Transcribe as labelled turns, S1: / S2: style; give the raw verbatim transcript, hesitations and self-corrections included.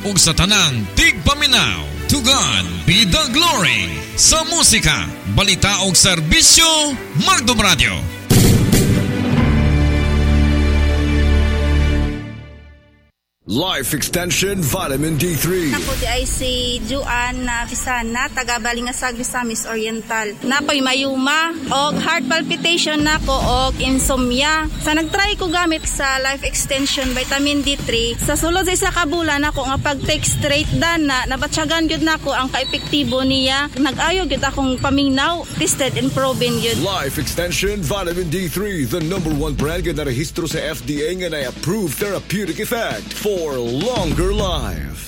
S1: ug sa tanang tigpaminaw. To God be the glory. Sa musika, balita ug serbisyo, Magdom Radio.
S2: Life Extension Vitamin D three.
S3: Ako di ay si Juan na Fisana, taga Balingasag, Misamis Oriental. Nakoy mayuma og heart palpitation nako og insomnia. Sa nagtry ko gamit sa Life Extension Vitamin D three, sa sulod sa isa ka bulan nako nga pag-take straight dan na nabatyagan gyud nako ang kaepektibo niya. Nag-ayo gyud akong paminaw, tested and proven gyud.
S2: Life Extension Vitamin D three, the number one brand nga narehistro sa F D A nga na-approved therapeutic effect for longer life.